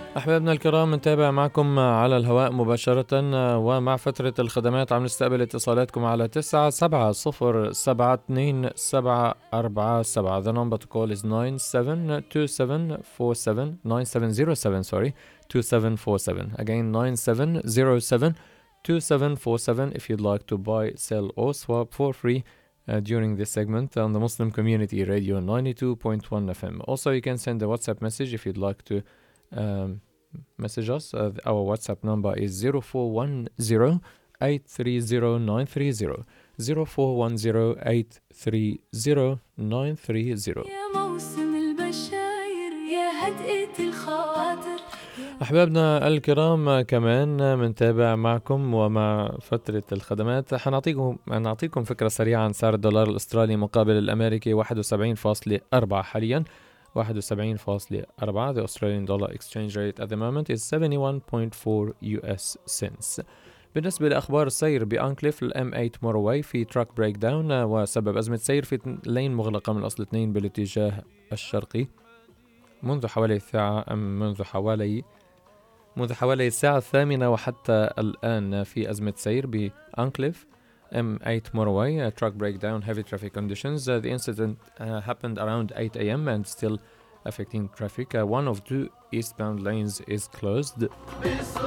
أحبابنا الكرام، نتابع معكم على الهواء مباشرة ومع فترة الخدمات. عم نستقبل اتصالاتكم على 970-072-747. The number to call is 972747 9707 sorry 2747. Again 97072747 if you'd like to buy, sell or swap for free during this segment on the Muslim Community Radio 92.1 FM. Also, you can send a WhatsApp message if you'd like to message us. Our WhatsApp number is 0410-830-930 0410-830-930. يا موسم البشاير يا هدئة الخواطر. أحبابنا الكرام، كمان منتابع معكم ومع فترة الخدمات. حنعطيكم فكرة سريعة عن سعر الدولار الأسترالي مقابل الأمريكي 71.4 حاليا. 71.4. The Australian dollar exchange rate at the moment is 71.4 US cents. بالنسبة لأخبار السير بأنكليف، الام 8 موروي في تراك بريك داون وسبب أزمة سير في لين مغلقة من الأصل 2 بالاتجاه الشرقي منذ حوالي الساعة 8 وحتى الآن في أزمة سير بأنكليف M8 Motorway, truck breakdown, heavy traffic conditions. The incident happened around 8 a.m. and still affecting traffic. One of two eastbound lanes is closed.